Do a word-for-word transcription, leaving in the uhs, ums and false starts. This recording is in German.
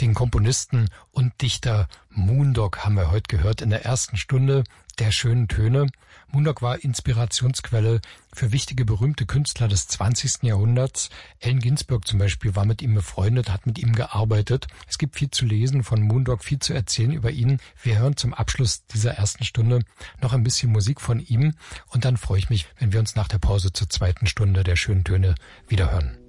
Den Komponisten und Dichter Moondog haben wir heute gehört in der ersten Stunde der schönen Töne. Moondog war Inspirationsquelle für wichtige, berühmte Künstler des zwanzigsten Jahrhunderts. Allen Ginsberg zum Beispiel war mit ihm befreundet, hat mit ihm gearbeitet. Es gibt viel zu lesen von Moondog, viel zu erzählen über ihn. Wir hören zum Abschluss dieser ersten Stunde noch ein bisschen Musik von ihm und dann freue ich mich, wenn wir uns nach der Pause zur zweiten Stunde der schönen Töne wieder hören.